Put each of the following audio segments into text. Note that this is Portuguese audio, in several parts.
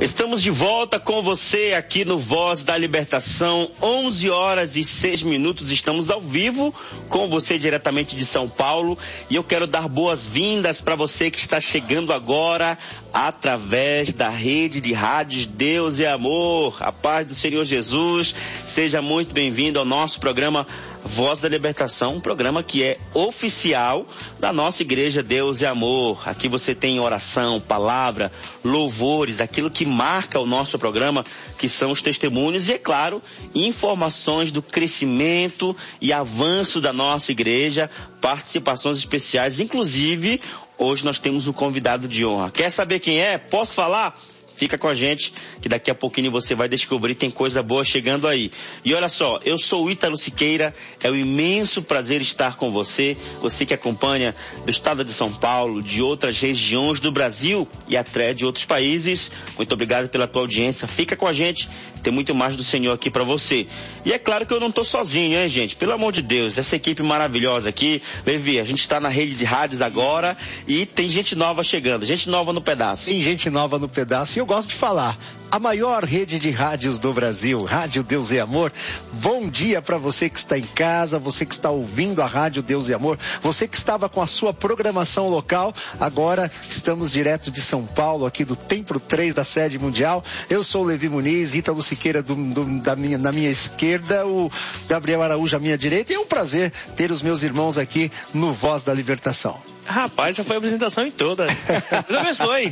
Estamos de volta com você aqui no Voz da Libertação, 11 horas e 6 minutos, estamos ao vivo com você diretamente de São Paulo e eu quero dar boas-vindas para você que está chegando agora através da rede de rádios Deus e Amor. A paz do Senhor Jesus, seja muito bem-vindo ao nosso programa Voz da Libertação, um programa que é oficial da nossa igreja Deus e Amor. Aqui você tem oração, palavra, louvores, aquilo que marca o nosso programa, que são os testemunhos e, é claro, informações do crescimento e avanço da nossa igreja, participações especiais, inclusive hoje nós temos um convidado de honra. Quer saber quem é? Posso falar? Fica com a gente, que daqui a pouquinho você vai descobrir, tem coisa boa chegando aí. E olha só, eu sou o Ítalo Siqueira, é um imenso prazer estar com você, você que acompanha do estado de São Paulo, de outras regiões do Brasil e até de outros países. Muito obrigado pela tua audiência, fica com a gente, tem muito mais do Senhor aqui para você. E é claro que eu não estou sozinho, hein, gente? Pelo amor de Deus, essa equipe maravilhosa aqui, Levi, a gente está na rede de rádios agora e tem gente nova chegando, gente nova no pedaço. Tem gente nova no pedaço e eu gosto de falar, a maior rede de rádios do Brasil, Rádio Deus e Amor. Bom dia para você que está em casa, você que está ouvindo a Rádio Deus e Amor, você que estava com a sua programação local. Agora estamos direto de São Paulo, aqui do Templo 3 da Sede Mundial. Eu sou o Levi Muniz, Ítalo Siqueira na minha esquerda, o Gabriel Araújo à minha direita, e é um prazer ter os meus irmãos aqui no Voz da Libertação. Rapaz, já foi a apresentação em toda. Deus abençoe.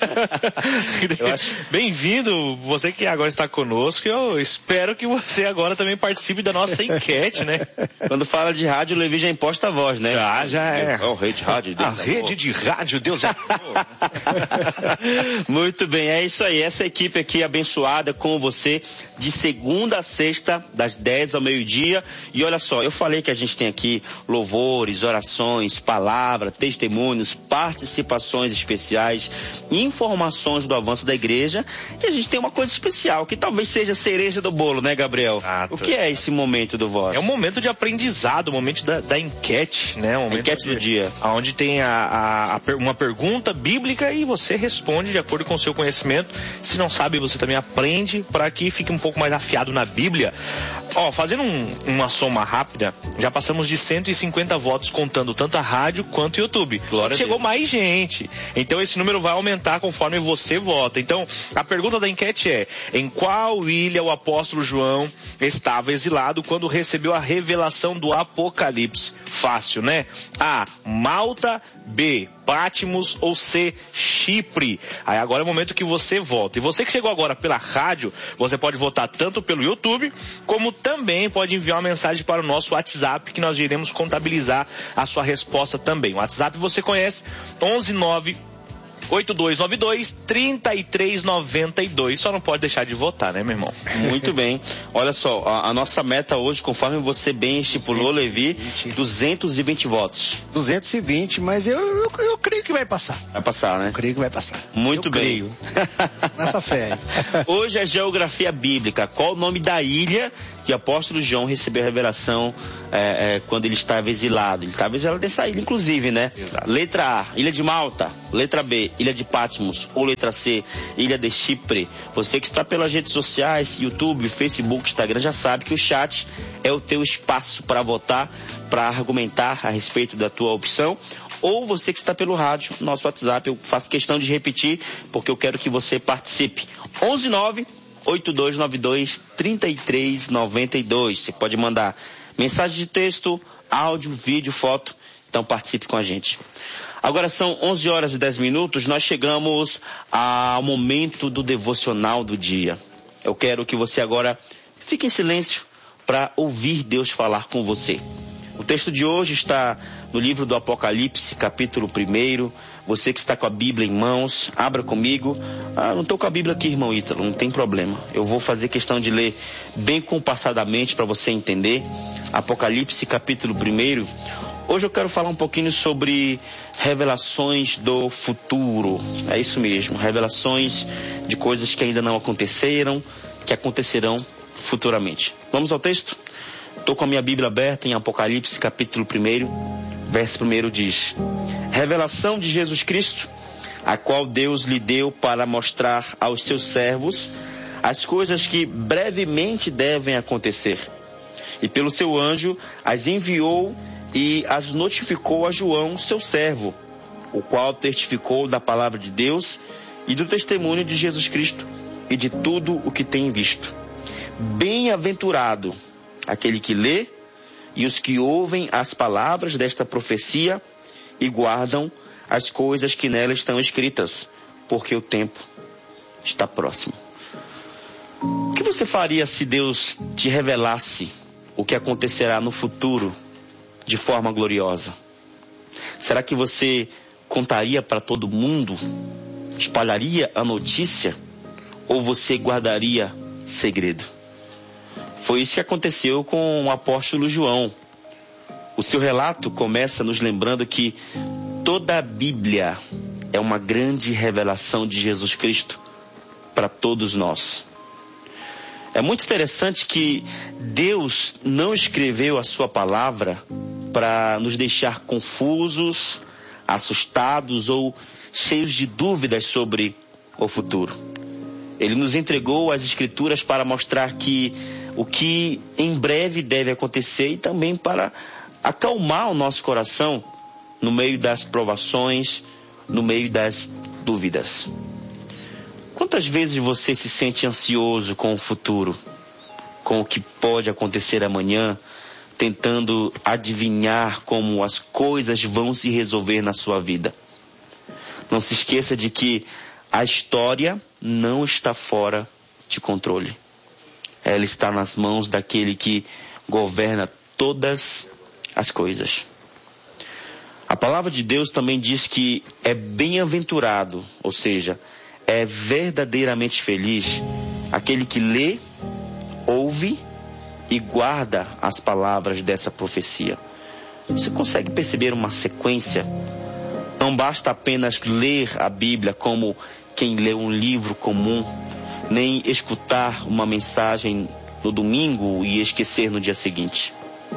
Bem-vindo, você que agora está conosco. Eu espero que você agora também participe da nossa enquete, né? Quando fala de rádio, o Levi já imposta a voz, né? Já é. A rede de rádio, Deus a rede de rádio, Deus é amor. Muito bem, é isso aí. Essa equipe aqui abençoada com você de segunda a sexta, das 10 ao meio-dia. E olha só, eu falei que a gente tem aqui louvores, orações, palavras, testemunhos, participações especiais, informações do avanço da igreja, e a gente tem uma coisa especial, que talvez seja a cereja do bolo, né, Gabriel? Exato. O que é esse momento do Voz? É um momento de aprendizado, o momento da enquete, né? Um momento enquete do dia. Onde tem uma pergunta bíblica e você responde de acordo com o seu conhecimento. Se não sabe, você também aprende para que fique um pouco mais afiado na Bíblia. Fazendo uma soma rápida, já passamos de 150 votos contando tanto a rádio quanto o YouTube. Chegou mais gente. Então esse número vai aumentar conforme você vota. Então a pergunta da enquete é: em qual ilha o apóstolo João estava exilado quando recebeu a revelação do Apocalipse? Fácil, né? A, Malta. B, Patmos. Ou C, Chipre. Aí agora é o momento que você vota. E você que chegou agora pela rádio, você pode votar tanto pelo YouTube, como também pode enviar uma mensagem para o nosso WhatsApp, que nós iremos contabilizar a sua resposta também. O WhatsApp você conhece, 11982923392. Só não pode deixar de votar, né, meu irmão? Muito bem. Olha só, a nossa meta hoje, conforme você bem estipulou, Levi, 220 votos. 220, mas eu creio que vai passar. Vai passar, né? Eu creio que vai passar. Muito bem. Creio. Nessa fé. Hoje é geografia bíblica. Qual o nome da ilha que o apóstolo João recebeu a revelação quando ele estava exilado? Ele estava exilado dessa ilha, inclusive, né? Exato. Letra A, Ilha de Malta. Letra B, Ilha de Patmos. Ou letra C, Ilha de Chipre. Você que está pelas redes sociais, YouTube, Facebook, Instagram, já sabe que o chat é o teu espaço para votar, para argumentar a respeito da tua opção. Ou você que está pelo rádio, nosso WhatsApp, eu faço questão de repetir, porque eu quero que você participe. 11982923392. Você pode mandar mensagem de texto, áudio, vídeo, foto. Então participe com a gente. Agora são 11 horas e 10 minutos. Nós chegamos ao momento do devocional do dia. Eu quero que você agora fique em silêncio para ouvir Deus falar com você. O texto de hoje está no livro do Apocalipse, capítulo 1. Você que está com a Bíblia em mãos, abra comigo. Não estou com a Bíblia aqui, irmão Ítalo, não tem problema. Eu vou fazer questão de ler bem compassadamente para você entender. Apocalipse, capítulo 1. Hoje eu quero falar um pouquinho sobre revelações do futuro. É isso mesmo, revelações de coisas que ainda não aconteceram, que acontecerão futuramente. Vamos ao texto? Estou com a minha Bíblia aberta em Apocalipse, capítulo 1, verso 1 diz: Revelação de Jesus Cristo, a qual Deus lhe deu para mostrar aos seus servos as coisas que brevemente devem acontecer. E pelo seu anjo as enviou e as notificou a João, seu servo, o qual testificou da palavra de Deus e do testemunho de Jesus Cristo e de tudo o que tem visto. Bem-aventurado aquele que lê e os que ouvem as palavras desta profecia e guardam as coisas que nela estão escritas, porque o tempo está próximo. O que você faria se Deus te revelasse o que acontecerá no futuro de forma gloriosa? Será que você contaria para todo mundo? Espalharia a notícia? Ou você guardaria segredo? Foi isso que aconteceu com o apóstolo João. O seu relato começa nos lembrando que toda a Bíblia é uma grande revelação de Jesus Cristo para todos nós. É muito interessante que Deus não escreveu a sua palavra para nos deixar confusos, assustados ou cheios de dúvidas sobre o futuro. Ele nos entregou as Escrituras para mostrar que o que em breve deve acontecer e também para acalmar o nosso coração no meio das provações, no meio das dúvidas. Quantas vezes você se sente ansioso com o futuro, com o que pode acontecer amanhã, tentando adivinhar como as coisas vão se resolver na sua vida? Não se esqueça de que a história não está fora de controle. Ela está nas mãos daquele que governa todas as coisas. A palavra de Deus também diz que é bem-aventurado, ou seja, é verdadeiramente feliz aquele que lê, ouve e guarda as palavras dessa profecia. Você consegue perceber uma sequência? Não basta apenas ler a Bíblia como quem lê um livro comum, nem escutar uma mensagem no domingo e esquecer no dia seguinte.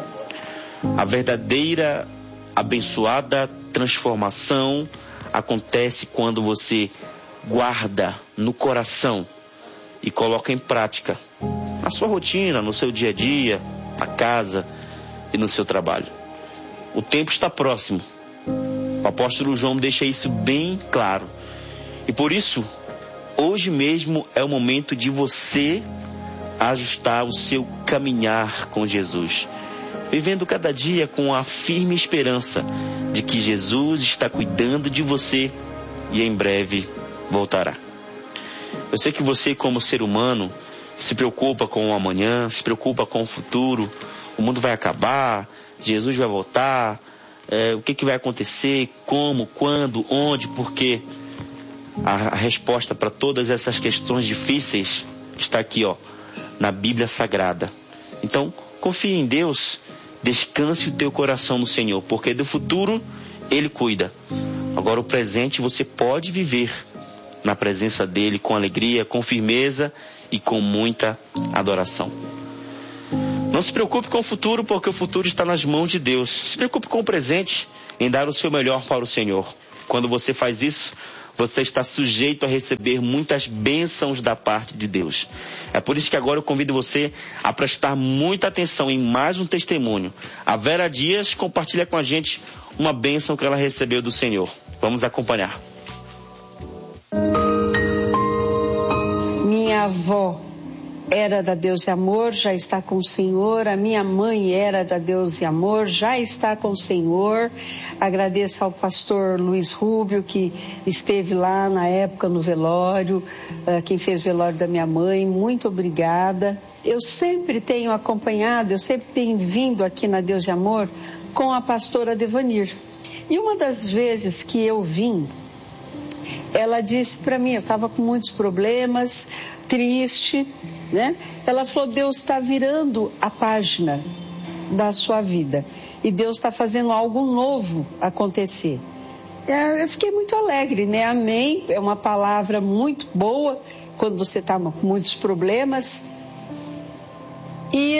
A verdadeira abençoada transformação acontece quando você guarda no coração e coloca em prática na sua rotina, no seu dia a dia, na casa e no seu trabalho. O tempo está próximo. O apóstolo João deixa isso bem claro. E por isso, hoje mesmo é o momento de você ajustar o seu caminhar com Jesus, vivendo cada dia com a firme esperança de que Jesus está cuidando de você e em breve voltará. Eu sei que você, como ser humano, se preocupa com o amanhã, se preocupa com o futuro. O mundo vai acabar, Jesus vai voltar, o que vai acontecer, como, quando, onde, por quê? A resposta para todas essas questões difíceis está aqui, na Bíblia Sagrada. Então, confie em Deus, descanse o teu coração no Senhor, porque do futuro Ele cuida. Agora o presente você pode viver na presença dEle com alegria, com firmeza e com muita adoração. Não se preocupe com o futuro, porque o futuro está nas mãos de Deus. Se preocupe com o presente, em dar o seu melhor para o Senhor. Quando você faz isso, você está sujeito a receber muitas bênçãos da parte de Deus. É por isso que agora eu convido você a prestar muita atenção em mais um testemunho. A Vera Dias compartilha com a gente uma bênção que ela recebeu do Senhor. Vamos acompanhar. Minha avó era da Deus e Amor, já está com o Senhor. A minha mãe era da Deus e Amor, já está com o Senhor. Agradeço ao pastor Luiz Rubio, que esteve lá na época no velório, quem fez o velório da minha mãe. Muito obrigada. Eu sempre tenho acompanhado, eu sempre tenho vindo aqui na Deus e Amor com a pastora Devanir. E uma das vezes que eu vim, ela disse para mim, eu estava com muitos problemas, triste, né? Ela falou, Deus está virando a página da sua vida e Deus está fazendo algo novo acontecer. Eu fiquei muito alegre, né? Amém, é uma palavra muito boa quando você está com muitos problemas. E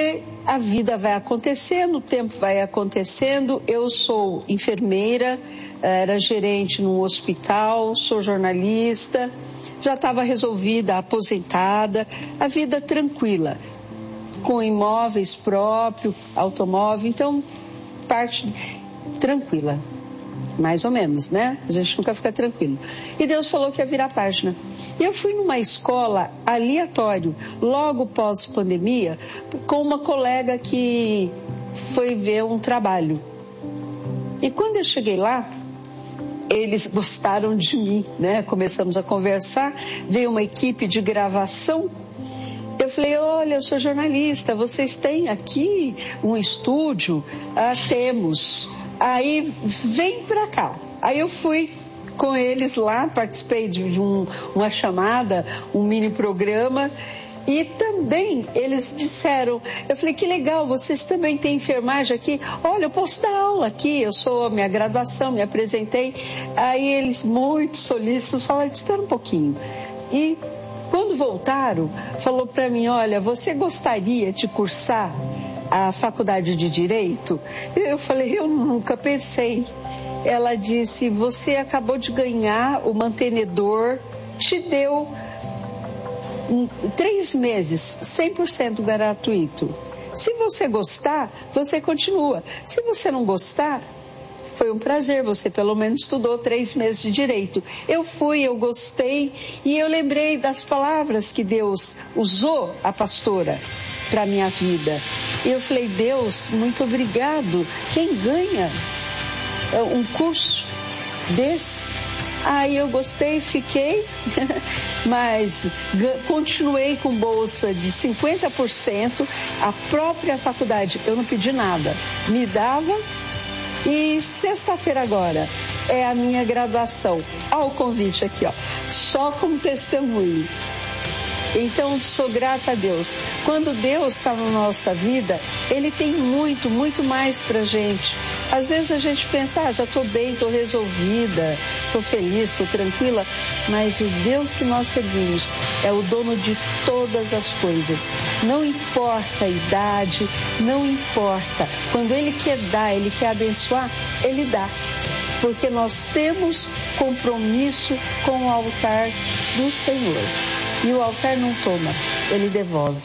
a vida vai acontecendo, o tempo vai acontecendo. Eu sou enfermeira, era gerente num hospital, sou jornalista, já estava resolvida, aposentada, a vida tranquila, com imóveis próprios, automóvel, então parte tranquila, mais ou menos, né? A gente nunca fica tranquilo. E Deus falou que ia virar página. E eu fui numa escola aleatório, logo pós-pandemia, com uma colega que foi ver um trabalho. E quando eu cheguei lá, eles gostaram de mim, né? Começamos a conversar, veio uma equipe de gravação. Eu falei, olha, eu sou jornalista, vocês têm aqui um estúdio? Temos. Aí, vem pra cá. Aí eu fui com eles lá, participei de uma chamada, um mini programa. E também eles disseram, eu falei, que legal, vocês também têm enfermagem aqui? Olha, eu posso dar aula aqui, eu sou a minha graduação, me apresentei. Aí eles, muito solícitos, falaram, espera um pouquinho. E quando voltaram, falou para mim, olha, você gostaria de cursar a faculdade de Direito? Eu falei, eu nunca pensei. Ela disse, você acabou de ganhar, o mantenedor te deu 3 meses, 100% gratuito. Se você gostar, você continua. Se você não gostar, foi um prazer, você pelo menos estudou 3 meses de Direito. Eu fui, eu gostei e eu lembrei das palavras que Deus usou a pastora para a minha vida. E eu falei, Deus, muito obrigado. Quem ganha um curso desse? Aí eu gostei, fiquei, mas continuei com bolsa de 50%. A própria faculdade, eu não pedi nada, me dava. E sexta-feira agora é a minha graduação. Olha o convite aqui, ó, só como testemunho. Então, sou grata a Deus. Quando Deus está na nossa vida, Ele tem muito, muito mais pra gente. Às vezes a gente pensa, já estou bem, estou resolvida, estou feliz, estou tranquila. Mas o Deus que nós servimos é o dono de todas as coisas. Não importa a idade, não importa. Quando Ele quer dar, Ele quer abençoar, Ele dá. Porque nós temos compromisso com o altar do Senhor. E o altar não toma, ele devolve.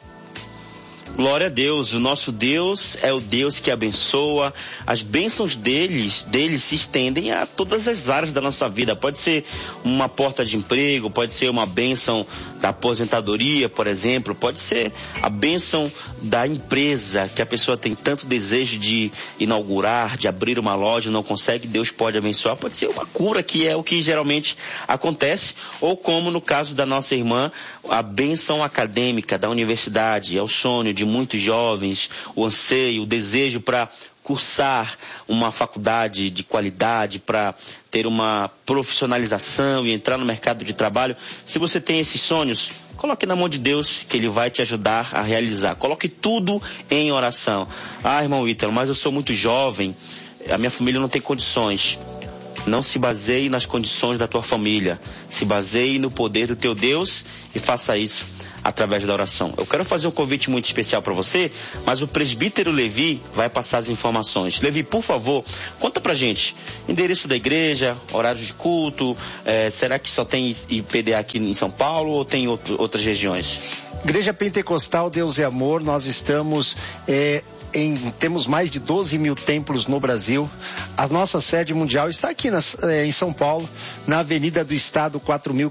Glória a Deus, o nosso Deus é o Deus que abençoa, as bênçãos dele se estendem a todas as áreas da nossa vida. Pode ser uma porta de emprego, pode ser uma bênção da aposentadoria, por exemplo, pode ser a bênção da empresa que a pessoa tem tanto desejo de inaugurar, de abrir uma loja, não consegue, Deus pode abençoar. Pode ser uma cura, que é o que geralmente acontece, ou como no caso da nossa irmã, a bênção acadêmica da universidade, é o sonho de muitos jovens, o anseio, o desejo para cursar uma faculdade de qualidade, para ter uma profissionalização e entrar no mercado de trabalho. Se você tem esses sonhos, coloque na mão de Deus, que Ele vai te ajudar a realizar. Coloque tudo em oração. Irmão Ítalo, mas eu sou muito jovem, a minha família não tem condições. Não se baseie nas condições da tua família. Se baseie no poder do teu Deus e faça isso através da oração. Eu quero fazer um convite muito especial para você, mas o presbítero Levi vai passar as informações. Levi, por favor, conta pra gente. Endereço da igreja, horários de culto, será que só tem IPDA aqui em São Paulo ou tem outras regiões? Igreja Pentecostal Deus e Amor, nós estamos... temos mais de 12 mil templos no Brasil. A nossa sede mundial está aqui em São Paulo, na Avenida do Estado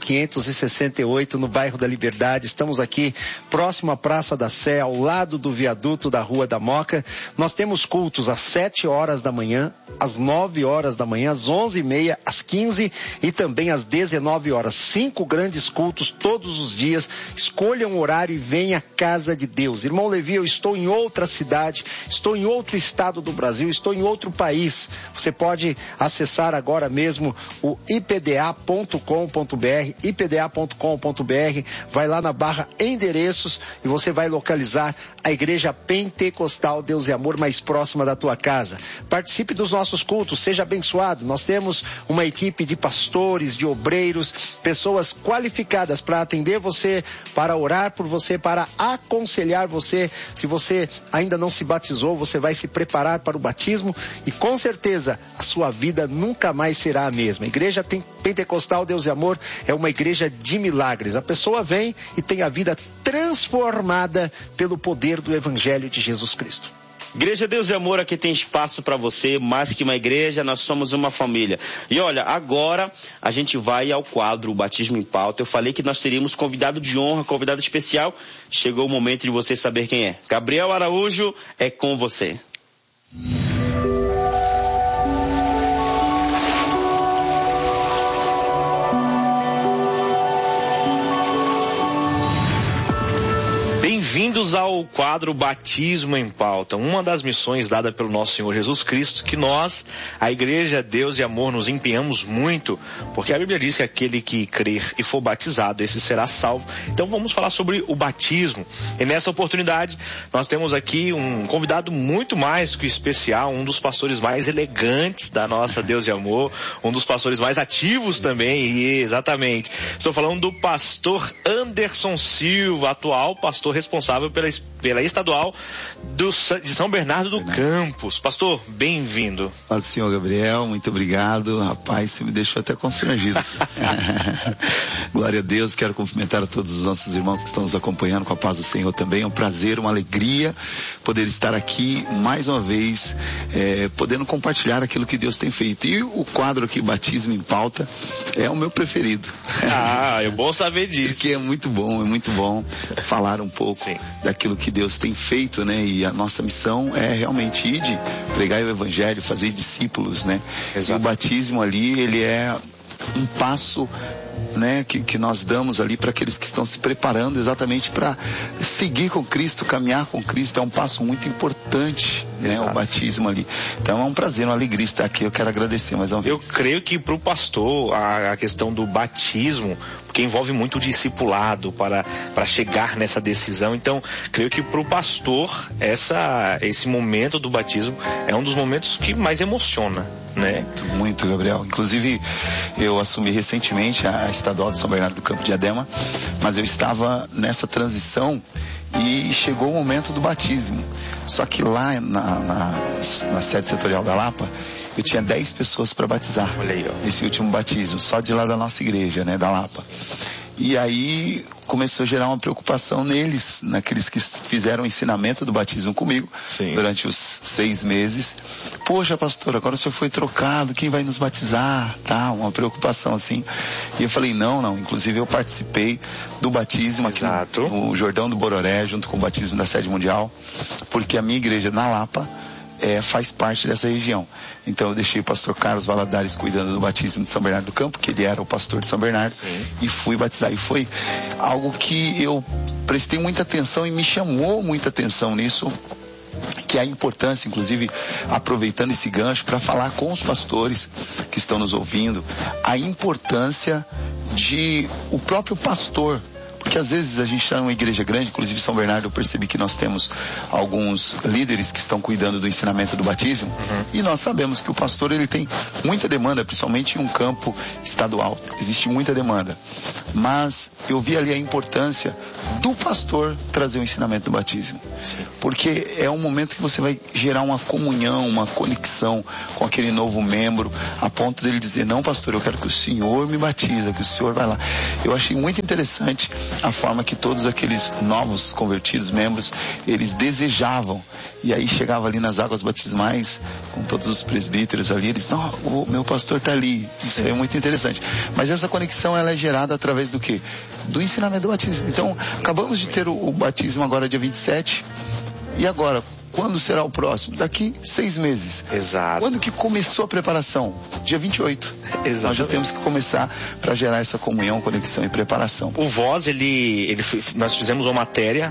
4.568, no bairro da Liberdade. Estamos aqui próximo à Praça da Sé, ao lado do viaduto da Rua da Moca. Nós temos cultos às 7 horas da manhã, às 9 horas da manhã, às 11h30, às 15 e também às 19 horas. 5 grandes cultos todos os dias. Escolha um horário e venha à casa de Deus. Irmão Levi, eu estou em outra cidade. estou em outro estado do Brasil, estou em outro país. Você pode acessar agora mesmo o ipda.com.br, ipda.com.br, vai lá na barra endereços e você vai localizar a Igreja Pentecostal Deus e Amor mais próxima da tua casa. Participe dos nossos cultos, seja abençoado. Nós temos uma equipe de pastores, de obreiros, pessoas qualificadas para atender você, para orar por você, para aconselhar você. Se você ainda não se batizou, você vai se preparar para o batismo e com certeza a sua vida nunca mais será a mesma. A Igreja Pentecostal Deus e Amor é uma igreja de milagres. A pessoa vem e tem a vida transformada pelo poder do Evangelho de Jesus Cristo. Igreja Deus e Amor, aqui tem espaço para você, mais que uma igreja, nós somos uma família. E olha, agora a gente vai ao quadro Batismo em Pauta. Eu falei que nós teríamos convidado de honra, convidado especial. Chegou o momento de você saber quem é. Gabriel Araújo, é com você. Bem-vindos ao quadro Batismo em Pauta, uma das missões dada pelo nosso Senhor Jesus Cristo, que nós, a Igreja Deus e Amor, nos empenhamos muito, porque a Bíblia diz que aquele que crer e for batizado, esse será salvo. Então vamos falar sobre o batismo. E nessa oportunidade, nós temos aqui um convidado muito mais que especial, um dos pastores mais elegantes da nossa Deus e Amor, um dos pastores mais ativos também, e exatamente. Estou falando do pastor Anderson Silva, atual pastor responsável pela estadual de São Bernardo do Campos. Pastor, bem-vindo. Paz do Senhor, Gabriel, muito obrigado. Rapaz, você me deixou até constrangido. Glória a Deus, quero cumprimentar a todos os nossos irmãos que estão nos acompanhando com a paz do Senhor também. É um prazer, uma alegria poder estar aqui mais uma vez, podendo compartilhar aquilo que Deus tem feito. E o quadro aqui, Batismo em Pauta, é o meu preferido. Ah, é bom saber disso. Porque é muito bom falar um pouco daquilo que Deus tem feito, né? E a nossa missão é realmente ir de pregar o Evangelho, fazer discípulos, né? Exato. E o batismo ali, ele é um passo, né, que nós damos ali para aqueles que estão se preparando exatamente para seguir com Cristo, caminhar com Cristo. É um passo muito importante, né, o batismo ali. Então é um prazer, uma alegria estar aqui. Eu quero agradecer mais uma vez. Eu creio que para o pastor a questão do batismo, porque envolve muito discipulado para chegar nessa decisão. Então creio que para o pastor esse momento do batismo é um dos momentos que mais emociona, né? Muito, Gabriel. Inclusive eu assumi recentemente a estadual de São Bernardo do Campo, Diadema, mas eu estava nessa transição e chegou o momento do batismo. Só que lá na sede setorial da Lapa, eu tinha 10 pessoas para batizar. Olha aí, ó. Esse último batismo, só de lá da nossa igreja, né, da Lapa. E aí começou a gerar uma preocupação neles, naqueles que fizeram o ensinamento do batismo comigo. Sim. Durante os 6 meses. Poxa, pastor, agora o senhor foi trocado, quem vai nos batizar? Tá, uma preocupação assim. E eu falei, não, inclusive eu participei do batismo aqui no Jordão do Bororé, junto com o batismo da Sede Mundial, porque a minha igreja na Lapa faz parte dessa região. Então eu deixei o pastor Carlos Valadares cuidando do batismo de São Bernardo do Campo, que ele era o pastor de São Bernardo. Sim. E fui batizar. E foi algo que eu prestei muita atenção e me chamou muita atenção nisso, que é a importância, inclusive aproveitando esse gancho para falar com os pastores que estão nos ouvindo, a importância de o próprio pastor. Porque às vezes a gente está numa igreja grande, inclusive São Bernardo, eu percebi que nós temos alguns líderes que estão cuidando do ensinamento do batismo, e nós sabemos que o pastor ele tem muita demanda, principalmente em um campo estadual, existe muita demanda. Mas eu vi ali a importância do pastor trazer o ensinamento do batismo. Sim. Porque é um momento que você vai gerar uma comunhão, uma conexão com aquele novo membro, a ponto dele dizer, não pastor, eu quero que o senhor me batiza, que o senhor vai lá. Eu achei muito interessante a forma que todos aqueles novos convertidos, membros, eles desejavam. E aí chegava ali nas águas batismais, com todos os presbíteros ali, eles, não, o meu pastor está ali. Isso é muito interessante. Mas essa conexão, ela é gerada através do quê? Do ensinamento do batismo. Então, acabamos de ter o batismo agora dia 27. E agora, quando será o próximo? Daqui 6 meses. Exato. Quando que começou a preparação? Dia 28. Exato. Nós já temos que começar para gerar essa comunhão, conexão e preparação. O Voz, nós fizemos uma matéria